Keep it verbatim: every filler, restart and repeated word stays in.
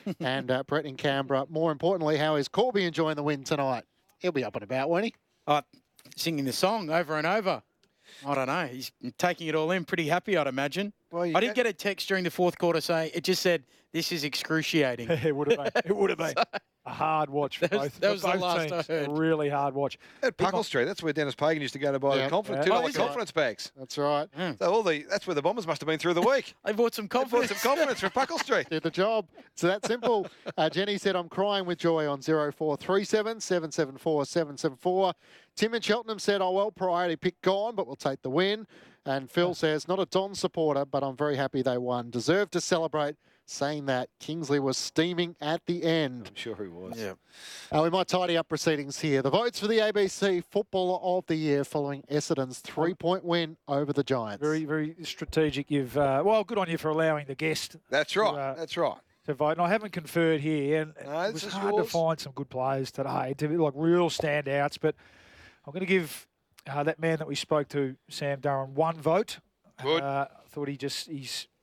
and uh, Brett in Canberra. More importantly, how is Corby enjoying the win tonight? He'll be up and about, won't he? Uh, singing the song over and over. I don't know. He's taking it all in. Pretty happy, I'd imagine. Well, you I did get- get a text during the fourth quarter saying it just said, "This is excruciating." It would have been. It would have been a hard watch for That was- both. that for was the both last teams. I heard. A really hard watch. At Puckle Street, that's where Dennis Pagan used to go to buy Yeah. the confidence, Yeah. two Oh, dollar is it? confidence bags. That's right. So all the that's where the Bombers must have been through the week. I bought some They bought confidence. some confidence from Puckle Street. Did the job. It's that simple. Uh, Jenny said, I'm crying with joy on zero four three seven, seven seven four, seven seven four. Tim in Cheltenham said, oh, well, priority pick gone, but we'll take the win. And Phil says, not a Don supporter, but I'm very happy they won. Deserved to celebrate, saying that Kingsley was steaming at the end. I'm sure he was. Yeah. Uh, we might tidy up proceedings here. The votes for the A B C Footballer of the Year following Essendon's three-point win over the Giants. Very, very strategic. You've uh, well, good on you for allowing the guest That's right. Uh, that's right. to vote. And I haven't conferred here, and No, it this was is hard yours. to find some good players today, to be like real standouts. But I'm going to give uh, that man that we spoke to, Sam Durham, one vote. Good. Uh, I thought he just he's